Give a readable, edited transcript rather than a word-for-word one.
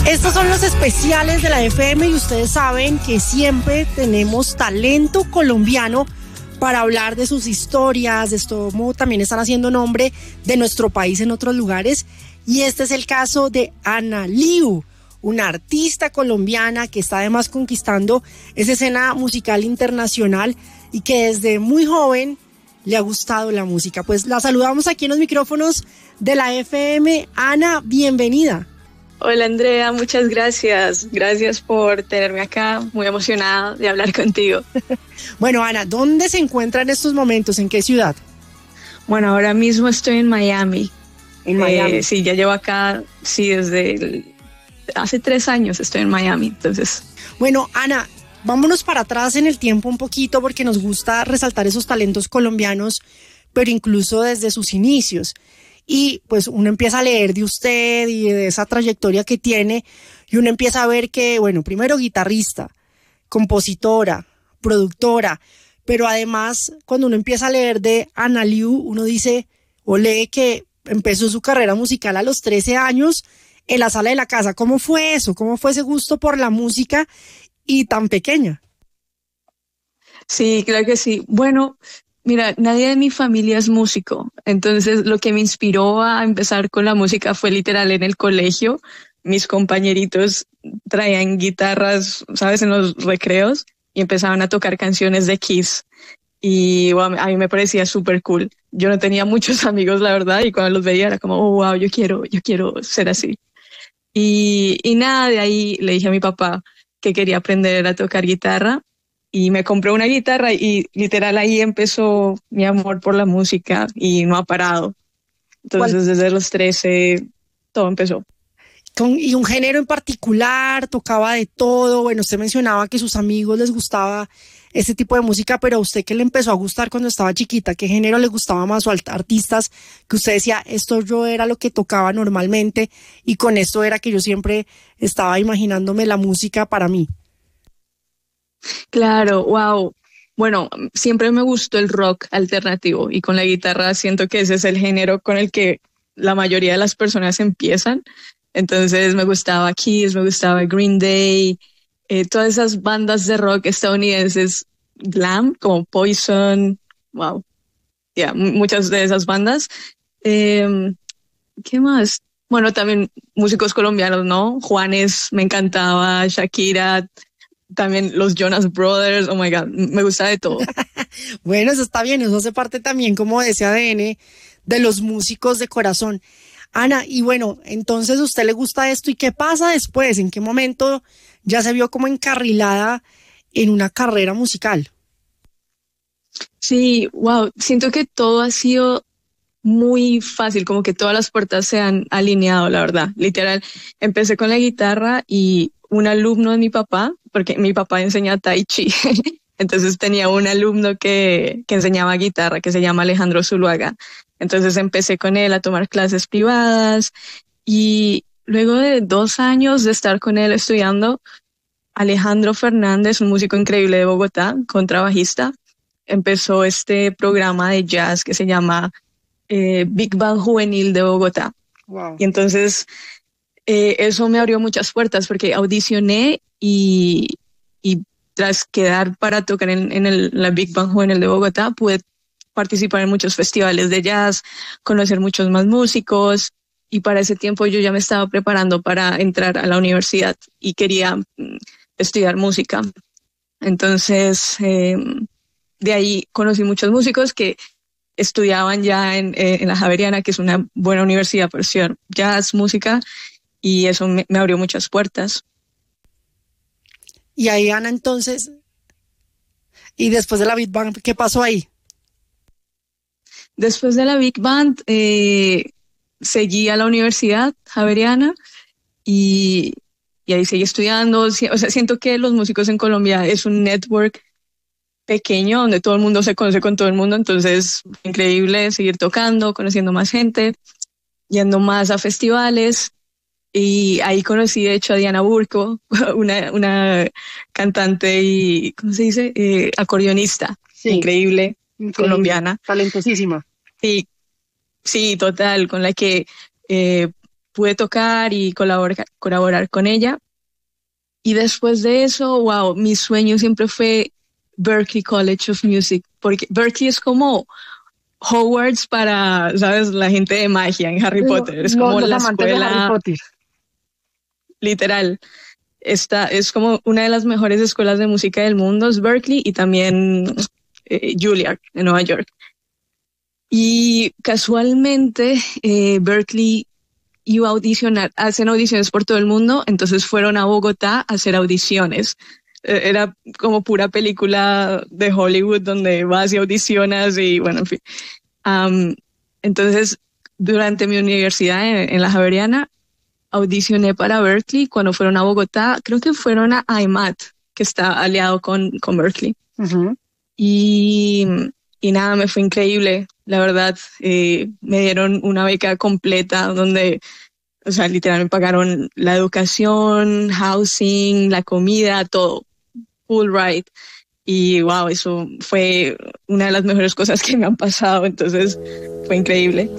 Estos son los especiales de la FM y ustedes saben que siempre tenemos talento colombiano para hablar de sus historias, de cómo también están haciendo nombre de nuestro país en otros lugares. Y este es el caso de Ana Liu, una artista colombiana que está además conquistando esa escena musical internacional y que desde muy joven le ha gustado la música. Pues la saludamos aquí en los micrófonos de la FM. Ana, bienvenida. Hola Andrea, muchas gracias. Gracias por tenerme acá, muy emocionada de hablar contigo. Bueno, Ana, ¿dónde se encuentra en estos momentos? ¿En qué ciudad? Bueno, ahora mismo estoy en Miami. En Miami. Sí, ya llevo acá, sí, hace 3 años estoy en Miami, entonces. Bueno, Ana, vámonos para atrás en el tiempo un poquito porque nos gusta resaltar esos talentos colombianos, pero incluso desde sus inicios. Y pues uno empieza a leer de usted y de esa trayectoria que tiene y uno empieza a ver que, bueno, primero guitarrista, compositora, productora, pero además cuando uno empieza a leer de Ana Liu, uno dice o lee que empezó su carrera musical a los 13 años en la sala de la casa. ¿Cómo fue eso? ¿Cómo fue ese gusto por la música y tan pequeña? Sí, claro que sí. Bueno, mira, nadie de mi familia es músico, entonces lo que me inspiró a empezar con la música fue literal en el colegio. Mis compañeritos traían guitarras, ¿sabes?, en los recreos y empezaban a tocar canciones de Kiss. Y bueno, a mí me parecía súper cool. Yo no tenía muchos amigos, la verdad, y cuando los veía era como, oh, wow, yo quiero ser así. Y nada, de ahí le dije a mi papá que quería aprender a tocar guitarra y me compré una guitarra y literal ahí empezó mi amor por la música y no ha parado. Entonces desde los 13 todo empezó. ¿Y un género en particular? ¿Tocaba de todo? Bueno, usted mencionaba que a sus amigos les gustaba ese tipo de música, pero ¿a usted qué le empezó a gustar cuando estaba chiquita? ¿Qué género le gustaba más o artistas que usted decía, esto yo era lo que tocaba normalmente y con esto era que yo siempre estaba imaginándome la música para mí? Claro, wow. Bueno, siempre me gustó el rock alternativo y con la guitarra siento que ese es el género con el que la mayoría de las personas empiezan. Entonces me gustaba Kiss, me gustaba Green Day, todas esas bandas de rock estadounidenses glam como Poison, wow, muchas de esas bandas. ¿Qué más? Bueno, también músicos colombianos, ¿no? Juanes me encantaba, Shakira, también los Jonas Brothers, oh my God, me gusta de todo. Bueno, eso está bien, eso hace parte también como de ese ADN de los músicos de corazón. Ana, y bueno, entonces a usted le gusta esto, ¿y qué pasa después? ¿En qué momento ya se vio como encarrilada en una carrera musical? Sí, wow, siento que todo ha sido muy fácil, como que todas las puertas se han alineado, la verdad. Literal, empecé con la guitarra y un alumno de mi papá, porque mi papá enseña Tai Chi, entonces tenía un alumno que enseñaba guitarra, que se llama Alejandro Zuluaga. Entonces empecé con él a tomar clases privadas y luego de 2 años de estar con él estudiando, Alejandro Fernández, un músico increíble de Bogotá, contrabajista, empezó este programa de jazz que se llama Big Band Juvenil de Bogotá. Wow. Y entonces eso me abrió muchas puertas porque audicioné y tras quedar para tocar en la Big Band Juvenil de Bogotá, pude participar en muchos festivales de jazz, conocer muchos más músicos y para ese tiempo yo ya me estaba preparando para entrar a la universidad y quería estudiar música. Entonces, de ahí conocí muchos músicos que estudiaban ya en la Javeriana, que es una buena universidad para estudiar jazz, música, y eso me abrió muchas puertas. Y ahí, Ana, entonces, y después de la Big Bang, ¿qué pasó ahí? Después de la Big Band, seguí a la Universidad Javeriana y ahí seguí estudiando. O sea, siento que los músicos en Colombia es un network pequeño donde todo el mundo se conoce con todo el mundo, entonces increíble seguir tocando, conociendo más gente, yendo más a festivales. Y ahí conocí de hecho a Diana Burco, una cantante y, ¿cómo se dice? Acordeonista, sí, increíble, colombiana. Talentosísima. Sí, sí, total, con la que pude tocar y colaborar con ella. Y después de eso, wow, mi sueño siempre fue Berklee College of Music, porque Berklee es como Hogwarts para, ¿sabes? La gente de magia en Harry Potter. Es como Los la amantes de Harry escuela, Potter. literal. Esta es como una de las mejores escuelas de música del mundo, es Berklee, y también Juilliard en Nueva York. Y casualmente Berklee iba a audicionar, hacen audiciones por todo el mundo, entonces fueron a Bogotá a hacer audiciones. Era como pura película de Hollywood donde vas y audicionas y bueno, en fin. Entonces, durante mi universidad en la Javeriana, audicioné para Berklee. Cuando fueron a Bogotá, creo que fueron a IMAT, que está aliado con Berklee. Uh-huh. Y nada, me fue increíble, la verdad. Me dieron una beca completa donde, o sea, literal me pagaron la educación, housing, la comida, todo, full ride. Y wow, eso fue una de las mejores cosas que me han pasado, entonces fue increíble.